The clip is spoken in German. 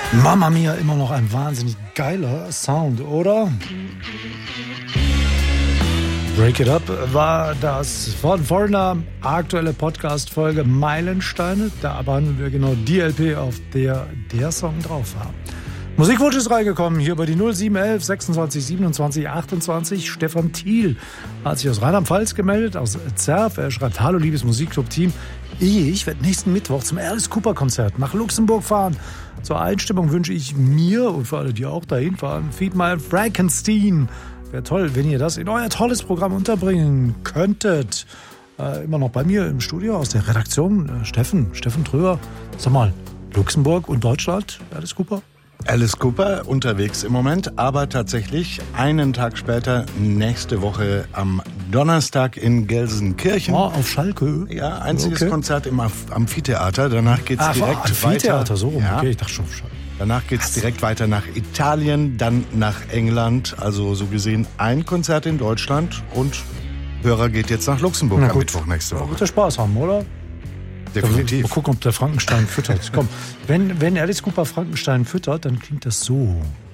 Mamma Mia, immer noch ein wahnsinnig geiler Sound, oder? Break It Up war das von Foreigner, aktuelle Podcast-Folge Meilensteine. Da behandeln wir genau die LP, auf der der Song drauf war. Musikwunsch ist reingekommen, hier über die 0711 26 27 28. Stefan Thiel hat sich aus Rheinland-Pfalz gemeldet, aus Zerf. Er schreibt: Hallo, liebes Musikclub-Team. Ich werde nächsten Mittwoch zum Alice Cooper-Konzert nach Luxemburg fahren. Zur Einstimmung wünsche ich mir und für alle, die auch dahin fahren, Feed My Frankenstein. Wäre toll, wenn ihr das in euer tolles Programm unterbringen könntet. Immer noch bei mir im Studio aus der Redaktion, Steffen Tröger. Sag mal, Luxemburg und Deutschland, Alice Cooper? Alice Cooper unterwegs im Moment, aber tatsächlich einen Tag später, nächste Woche am Donnerstag in Gelsenkirchen. Oh, auf Schalke? Ja, einziges Konzert im Amphitheater. Danach geht's direkt Amphitheater, weiter. So rum. Ja. Okay, ich dachte schon auf Schalke. Danach geht's direkt weiter nach Italien, dann nach England. Also so gesehen ein Konzert in Deutschland und Hörer geht jetzt nach Luxemburg am Mittwoch nächste Woche. Wird der Spaß haben, oder? Definitiv. Mal gucken, ob der Frankenstein füttert. Komm, wenn Alice Cooper Frankenstein füttert, dann klingt das so.